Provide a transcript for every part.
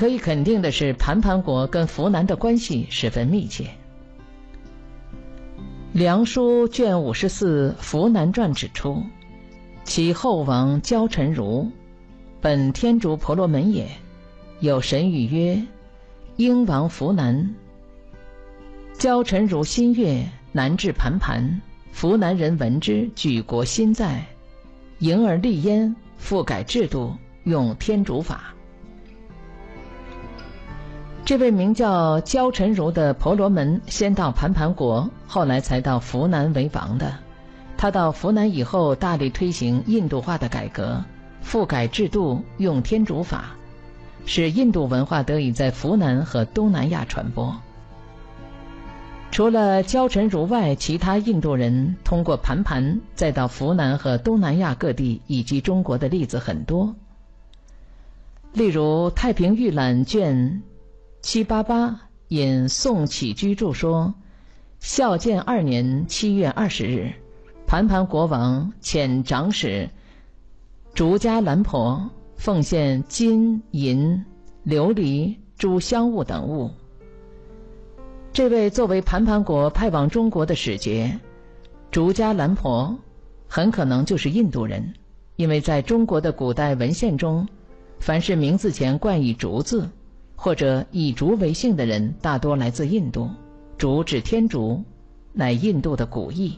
可以肯定的是，盘盘国跟扶南的关系十分密切。梁书卷54《扶南传》指出，其后王焦臣如，本天竺婆罗门也，有神语曰：应王扶南。焦臣如心悦，南至盘盘，扶南人闻之，举国心在，迎而立焉，复改制度，用天竺法。这位名叫焦臣如的婆罗门，先到盘盘国，后来才到扶南为王的。他到扶南以后，大力推行印度化的改革，复改制度，用天竺法，使印度文化得以在扶南和东南亚传播。除了焦臣如外，其他印度人通过盘盘再到扶南和东南亚各地以及中国的例子很多。例如《太平御览》卷788引宋启居注说，孝建2年7月20日，盘盘国王遣长史竺迦兰婆奉献金银琉璃诸香物等物。这位作为盘盘国派往中国的使节竺迦兰婆很可能就是印度人，因为在中国的古代文献中，凡是名字前冠以竺字或者以竺为姓的人，大多来自印度。竺指天竺，乃印度的古意。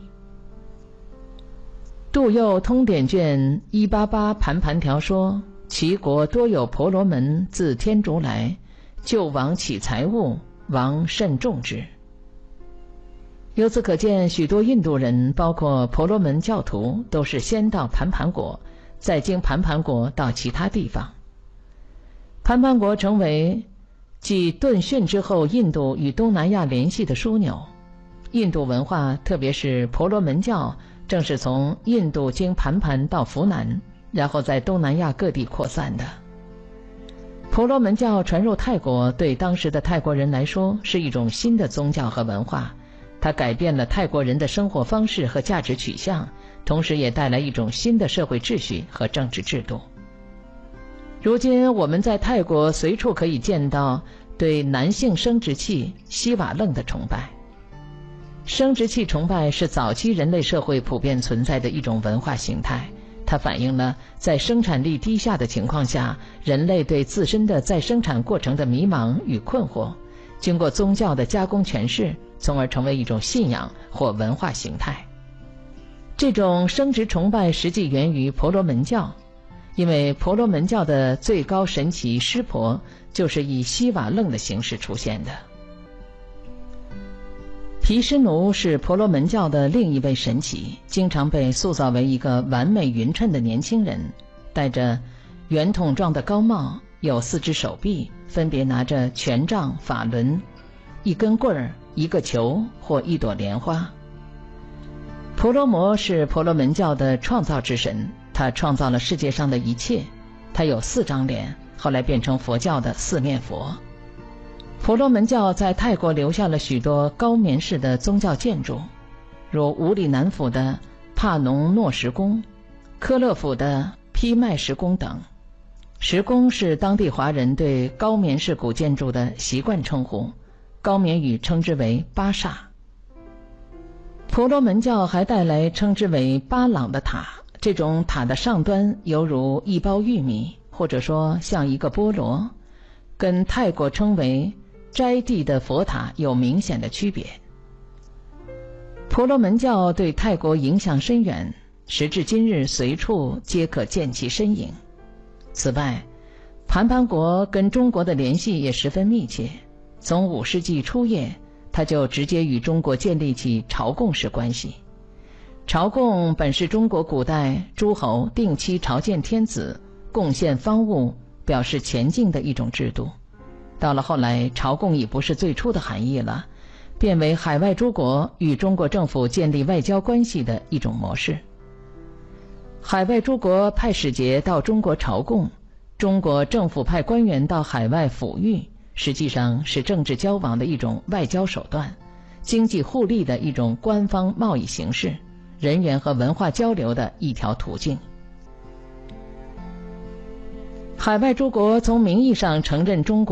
杜佑通典卷188盘盘条说，其国多有婆罗门自天竺来，救王起财物，王甚重之。由此可见，许多印度人，包括婆罗门教徒，都是先到盘盘国，再经盘盘国到其他地方。盘盘国成为继顿逊之后印度与东南亚联系的枢纽。印度文化，特别是婆罗门教，正是从印度经盘盘到扶南，然后在东南亚各地扩散的。婆罗门教传入泰国，对当时的泰国人来说是一种新的宗教和文化，它改变了泰国人的生活方式和价值取向，同时也带来一种新的社会秩序和政治制度。如今我们在泰国随处可以见到对男性生殖器西瓦楞的崇拜。生殖器崇拜是早期人类社会普遍存在的一种文化形态，它反映了在生产力低下的情况下，人类对自身的再生产过程的迷茫与困惑，经过宗教的加工诠释，从而成为一种信仰或文化形态。这种生殖崇拜实际源于婆罗门教，因为婆罗门教的最高神祇湿婆就是以西瓦楞的形式出现的。毗湿奴是婆罗门教的另一位神祇，经常被塑造为一个完美匀称的年轻人，戴着圆筒状的高帽，有4只手臂，分别拿着权杖、法轮、一根棍儿、一个球或一朵莲花。婆罗摩是婆罗门教的创造之神，他创造了世界上的一切，他有4张脸，后来变成佛教的4面佛。婆罗门教在泰国留下了许多高棉式的宗教建筑，如五里南府的帕农诺什宫、科勒府的披麦什宫等。什宫是当地华人对高棉式古建筑的习惯称呼，高棉语称之为巴刹。婆罗门教还带来称之为巴朗的塔，这种塔的上端犹如一包玉米，或者说像一个菠萝，跟泰国称为斋地的佛塔有明显的区别。婆罗门教对泰国影响深远，时至今日随处皆可见其身影。此外，盘盘国跟中国的联系也十分密切，从5世纪初叶，它就直接与中国建立起朝贡式关系。朝贡本是中国古代诸侯定期朝见天子，贡献方物，表示前进的一种制度。到了后来，朝贡已不是最初的含义了，变为海外诸国与中国政府建立外交关系的一种模式。海外诸国派使节到中国朝贡，中国政府派官员到海外抚育，实际上是政治交往的一种外交手段，经济互利的一种官方贸易形式，人员和文化交流的一条途径。海外诸国从名义上承认中国